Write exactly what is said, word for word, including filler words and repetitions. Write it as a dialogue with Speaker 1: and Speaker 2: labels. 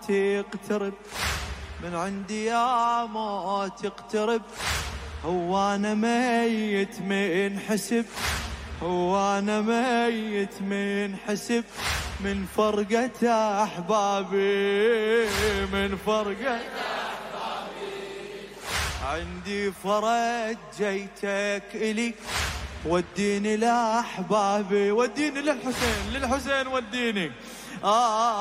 Speaker 1: تقترب، من عندي يا موت اقترب. هو أنا ميت من حسب، هو أنا ميت من حسب، من فرقة أحبابي، من فرقة أحبابي. عندي فرج جيتك إلي، وديني لأحبابي، وديني للحسين، للحسين وديني. آه